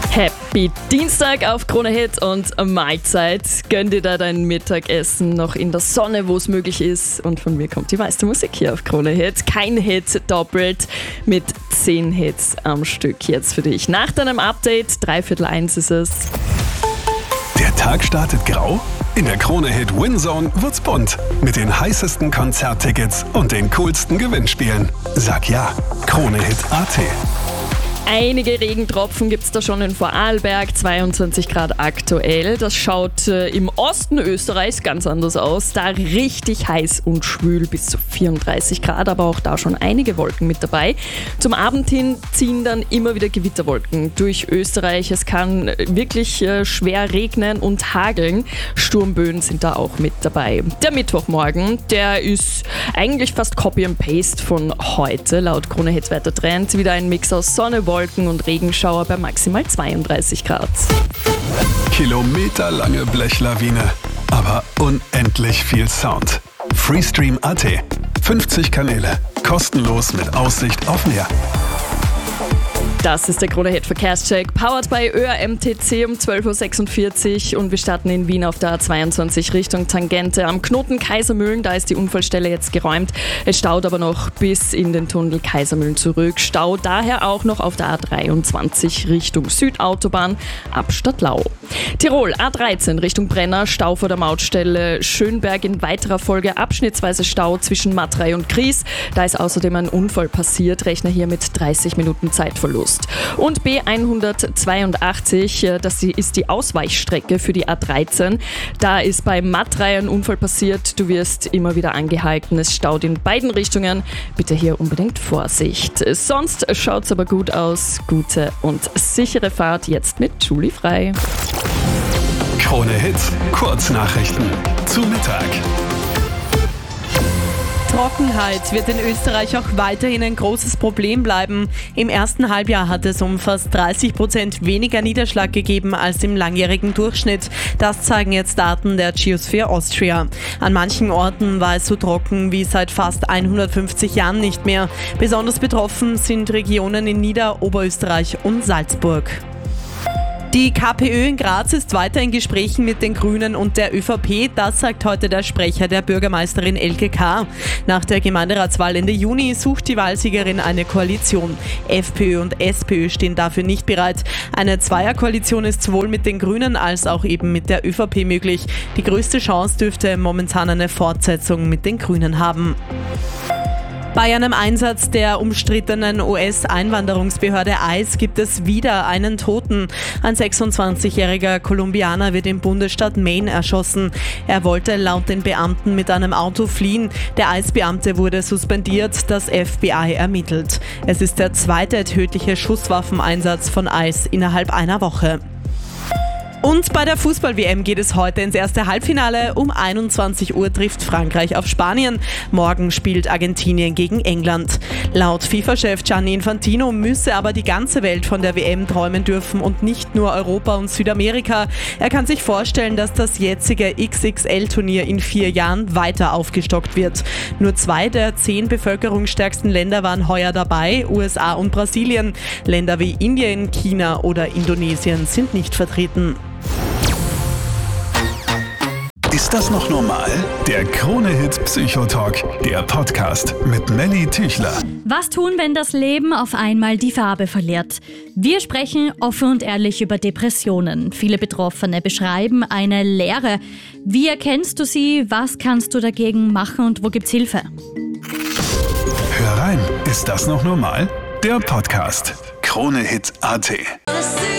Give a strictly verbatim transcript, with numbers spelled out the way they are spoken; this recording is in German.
Happy Dienstag auf Krone Hit und Mahlzeit. Gönn dir da dein Mittagessen noch in der Sonne, wo es möglich ist. Und von mir kommt die meiste Musik hier auf Krone Hit. Kein Hit doppelt mit zehn Hits am Stück jetzt für dich. Nach deinem Update, dreiviertel eins ist es. Der Tag startet grau? In der Krone Hit Winzone wird's bunt. Mit den heißesten Konzerttickets und den coolsten Gewinnspielen. Sag ja, Krone Hit Punkt at. Einige Regentropfen gibt es da schon in Vorarlberg, zweiundzwanzig Grad aktuell. Das schaut äh, im Osten Österreichs ganz anders aus. Da richtig heiß und schwül bis zu vierunddreißig Grad, aber auch da schon einige Wolken mit dabei. Zum Abend hin ziehen dann immer wieder Gewitterwolken durch Österreich. Es kann wirklich äh, schwer regnen und hageln. Sturmböen sind da auch mit dabei. Der Mittwochmorgen, der ist eigentlich fast Copy and Paste von heute. Laut Krone Hit Wettertrend wieder ein Mix aus Sonne, Wolken und Regenschauer bei maximal zweiunddreißig Grad. Kilometerlange Blechlawine, aber unendlich viel Sound. Freestream Punkt at. fünfzig Kanäle, kostenlos mit Aussicht auf Meer. Das ist der Krone Hit Verkehrscheck, powered by Ö R M T C um zwölf Uhr sechsundvierzig und wir starten in Wien auf der A zweiundzwanzig Richtung Tangente. Am Knoten Kaisermühlen, da ist die Unfallstelle jetzt geräumt. Es staut aber noch bis in den Tunnel Kaisermühlen zurück. Stau daher auch noch auf der A dreiundzwanzig Richtung Südautobahn ab Stadtlau. Tirol, A dreizehn Richtung Brenner, Stau vor der Mautstelle Schönberg in weiterer Folge, abschnittsweise Stau zwischen Matrei und Gries. Da ist außerdem ein Unfall passiert, rechne hier mit dreißig Minuten Zeitverlust. Und B hundertzweiundachtzig, das ist die Ausweichstrecke für die A dreizehn. Da ist bei Matrei ein Unfall passiert. Du wirst immer wieder angehalten. Es staut in beiden Richtungen. Bitte hier unbedingt Vorsicht. Sonst schaut's aber gut aus. Gute und sichere Fahrt jetzt mit Julie Frei. Krone Hit, Kurznachrichten zu Mittag. Trockenheit wird in Österreich auch weiterhin ein großes Problem bleiben. Im ersten Halbjahr hat es um fast dreißig Prozent weniger Niederschlag gegeben als im langjährigen Durchschnitt. Das zeigen jetzt Daten der Geosphere Austria. An manchen Orten war es so trocken wie seit fast hundertfünfzig Jahren nicht mehr. Besonders betroffen sind Regionen in Nieder-, Oberösterreich und Salzburg. Die KPÖ in Graz ist weiter in Gesprächen mit den Grünen und der ÖVP, das sagt heute der Sprecher der Bürgermeisterin Elke K. Nach der Gemeinderatswahl Ende Juni sucht die Wahlsiegerin eine Koalition. FPÖ und SPÖ stehen dafür nicht bereit. Eine Zweierkoalition ist sowohl mit den Grünen als auch eben mit der ÖVP möglich. Die größte Chance dürfte momentan eine Fortsetzung mit den Grünen haben. Bei einem Einsatz der umstrittenen U S-Einwanderungsbehörde I C E gibt es wieder einen Toten. Ein sechsundzwanzigjähriger Kolumbianer wird im Bundesstaat Maine erschossen. Er wollte laut den Beamten mit einem Auto fliehen. Der I C E-Beamte wurde suspendiert, das F B I ermittelt. Es ist der zweite tödliche Schusswaffeneinsatz von I C E innerhalb einer Woche. Und bei der Fußball-W M geht es heute ins erste Halbfinale. Um einundzwanzig Uhr trifft Frankreich auf Spanien. Morgen spielt Argentinien gegen England. Laut FIFA-Chef Gianni Infantino müsse aber die ganze Welt von der W M träumen dürfen und nicht nur Europa und Südamerika. Er kann sich vorstellen, dass das jetzige X X L-Turnier in vier Jahren weiter aufgestockt wird. Nur zwei der zehn bevölkerungsstärksten Länder waren heuer dabei, U S A und Brasilien. Länder wie Indien, China oder Indonesien sind nicht vertreten. Ist das noch normal? Der Krone Hit Psychotalk, der Podcast mit Melly Tüchler. Was tun, wenn das Leben auf einmal die Farbe verliert? Wir sprechen offen und ehrlich über Depressionen. Viele Betroffene beschreiben eine Leere. Wie erkennst du sie? Was kannst du dagegen machen und wo gibt's Hilfe? Hör rein, ist das noch normal? Der Podcast Krone Hit Punkt at.